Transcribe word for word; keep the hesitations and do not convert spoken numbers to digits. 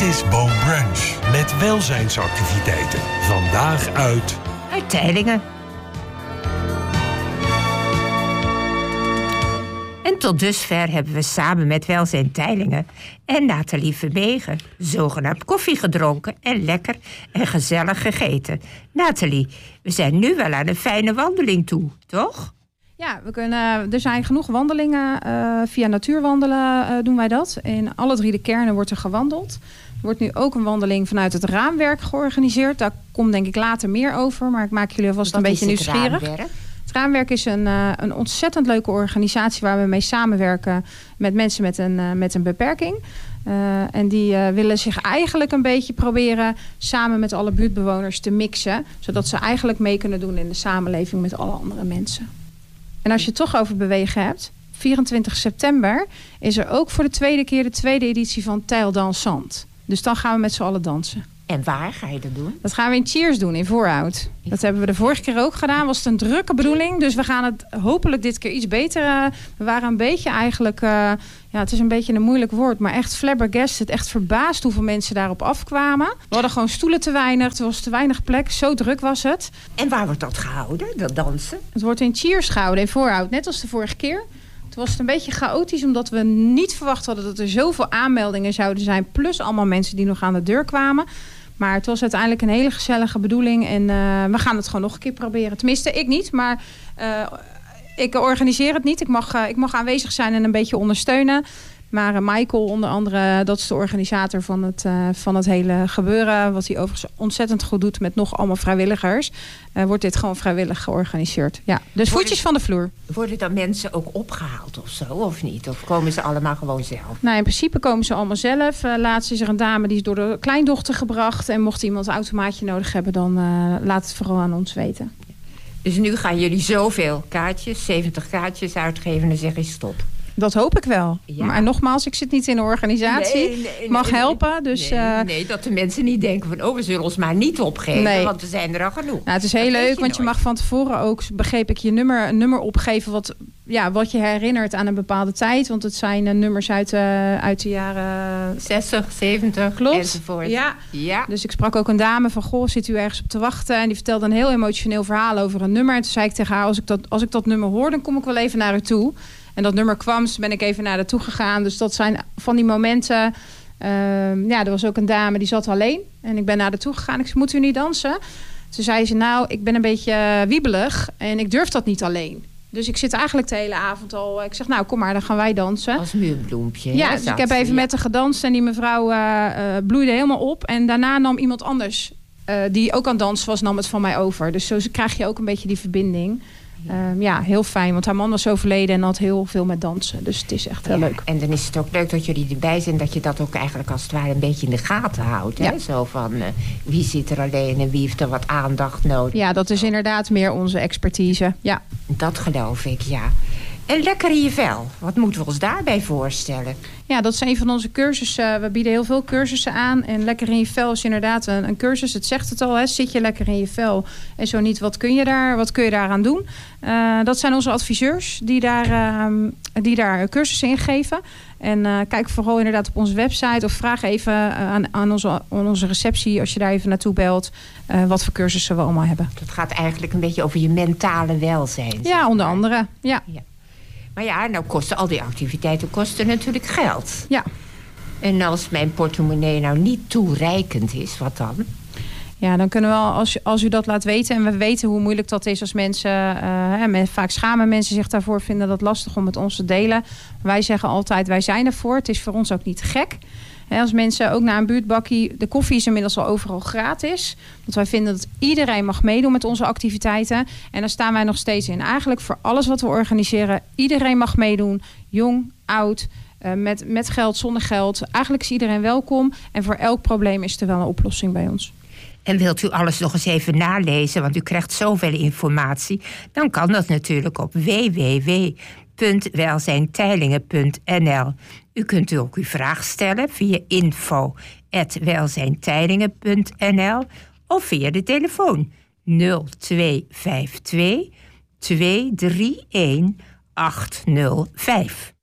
is Boom Brunch met welzijnsactiviteiten. Vandaag uit... uit Teylingen. En tot dusver hebben we samen met Welzijn Teylingen en Nathalie Vermegen zogenaamd koffie gedronken en lekker en gezellig gegeten. Nathalie, we zijn nu wel aan een fijne wandeling toe, toch? Ja, we kunnen, er zijn genoeg wandelingen. Uh, via natuurwandelen uh, doen wij dat. In alle drie de kernen wordt er gewandeld. Er wordt nu ook een wandeling vanuit het raamwerk georganiseerd. Daar komt denk ik later meer over, maar ik maak jullie alvast een beetje nieuwsgierig. Raamwerk? Het Raamwerk is een, uh, een ontzettend leuke organisatie waar we mee samenwerken met mensen met een, uh, met een beperking. Uh, en die uh, willen zich eigenlijk een beetje proberen samen met alle buurtbewoners te mixen. Zodat ze eigenlijk mee kunnen doen in de samenleving met alle andere mensen. En als je het toch over bewegen hebt, vierentwintig september is er ook voor de tweede keer de tweede editie van Tijl Dansant. Dus dan gaan we met z'n allen dansen. En waar ga je dat doen? Dat gaan we in Cheers doen, in Voorhout. Dat hebben we de vorige keer ook gedaan. Was het een drukke bedoeling. Dus we gaan het hopelijk dit keer iets beter. Uh, we waren een beetje eigenlijk... Uh, ja, het is een beetje een moeilijk woord. Maar echt flabbergasted. Echt verbaasd hoeveel mensen daarop afkwamen. We hadden gewoon stoelen te weinig. Er was te weinig plek. Zo druk was het. En waar wordt dat gehouden, dat dansen? Het wordt in Cheers gehouden, in Voorhout. Net als de vorige keer. Toen was het een beetje chaotisch. Omdat we niet verwacht hadden dat er zoveel aanmeldingen zouden zijn. Plus allemaal mensen die nog aan de deur kwamen. Maar het was uiteindelijk een hele gezellige bedoeling. En uh, we gaan het gewoon nog een keer proberen. Tenminste, ik niet. Maar uh, ik organiseer het niet. Ik mag, uh, ik mag aanwezig zijn en een beetje ondersteunen. Maar uh, Michael onder andere, dat is de organisator van het, uh, van het hele gebeuren. Wat hij overigens ontzettend goed doet met nog allemaal vrijwilligers. Uh, wordt dit gewoon vrijwillig georganiseerd. Ja. Dus voetjes van de vloer. Worden dan mensen ook opgehaald of zo, of niet? Of komen ze allemaal gewoon zelf? Nou, in principe komen ze allemaal zelf. Uh, laatst is er een dame die is door de kleindochter gebracht. En mocht iemand een automaatje nodig hebben, dan uh, laat het vooral aan ons weten. Dus nu gaan jullie zoveel kaartjes, zeventig kaartjes uitgeven en zeggen stop. Dat hoop ik wel. Ja. Maar nogmaals, ik zit niet in een organisatie. Nee, nee, mag nee, helpen. Dus, nee, uh, nee, dat de mensen niet denken van... oh, we zullen ons maar niet opgeven, nee. Want er zijn er al genoeg. Nou, het is heel dat leuk, je want nooit. Je mag van tevoren ook... begreep ik, je nummer, een nummer opgeven... Wat, ja, wat je herinnert aan een bepaalde tijd. Want het zijn uh, nummers uit, uh, uit de jaren... zestig, zeventig, klopt. Enzovoort. Ja. ja. Dus ik sprak ook een dame van... goh, zit u ergens op te wachten? En die vertelde een heel emotioneel verhaal over een nummer. En toen zei ik tegen haar... als ik dat, als ik dat nummer hoor, dan kom ik wel even naar u toe... En dat nummer kwam, dus ben ik even naar naartoe gegaan. Dus dat zijn van die momenten... Uh, ja, er was ook een dame, die zat alleen. En ik ben naar haar toe gegaan. Ik zei, moet u niet dansen? Toen zei ze, nou, ik ben een beetje wiebelig. En ik durf dat niet alleen. Dus ik zit eigenlijk de hele avond al... Ik zeg, nou, kom maar, dan gaan wij dansen. Als muurbloempje. Ja, dus ik heb even ja. met haar gedanst. En die mevrouw uh, uh, bloeide helemaal op. En daarna nam iemand anders... Uh, die ook aan het dansen was, nam het van mij over. Dus zo krijg je ook een beetje die verbinding... Um, ja, heel fijn. Want haar man was overleden en had heel veel met dansen. Dus het is echt heel ja, leuk. En dan is het ook leuk dat jullie erbij zijn. Dat je dat ook eigenlijk als het ware een beetje in de gaten houdt. Hè? Ja. Zo van uh, wie zit er alleen en wie heeft er wat aandacht nodig. Ja, dat is inderdaad meer onze expertise. Ja. Dat geloof ik, ja. En lekker in je vel. Wat moeten we ons daarbij voorstellen? Ja, dat is een van onze cursussen. We bieden heel veel cursussen aan. En lekker in je vel is inderdaad een, een cursus. Het zegt het al, hè? Zit je lekker in je vel? En zo niet, wat kun je, daar, wat kun je daaraan doen? Uh, dat zijn onze adviseurs die daar, uh, die daar cursussen in geven. En uh, kijk vooral inderdaad op onze website. Of vraag even uh, aan, aan, onze, aan onze receptie, als je daar even naartoe belt... Uh, wat voor cursussen we allemaal hebben. Dat gaat eigenlijk een beetje over je mentale welzijn. Ja, onder andere. Ja. ja. Maar ja, nou kosten al die activiteiten kosten natuurlijk geld. Ja. En als mijn portemonnee nou niet toereikend is, wat dan? Ja, dan kunnen we wel, als, als u dat laat weten... en we weten hoe moeilijk dat is als mensen... Uh, vaak schamen mensen zich daarvoor, vinden dat lastig om met ons te delen. Wij zeggen altijd, wij zijn ervoor. Het is voor ons ook niet gek. He, als mensen ook naar een buurtbakkie... De koffie is inmiddels al overal gratis. Want wij vinden dat iedereen mag meedoen met onze activiteiten. En daar staan wij nog steeds in. Eigenlijk voor alles wat we organiseren... iedereen mag meedoen. Jong, oud, uh, met, met geld, zonder geld. Eigenlijk is iedereen welkom. En voor elk probleem is er wel een oplossing bij ons. En wilt u alles nog eens even nalezen, want u krijgt zoveel informatie... dan kan dat natuurlijk op w w w punt welzijnteylingen punt n l. U kunt u ook uw vraag stellen via info at welzijnteylingen punt n l of via de telefoon nul twee vijf twee twee drie een acht nul vijf.